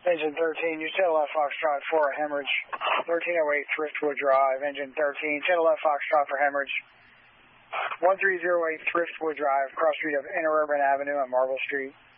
Engine 13, you said left Foxtrot for a hemorrhage. 1308 Thriftwood Drive, engine 13, channel left Foxtrot for hemorrhage. 1308 Thriftwood Drive, cross street of Interurban Avenue on Marble Street.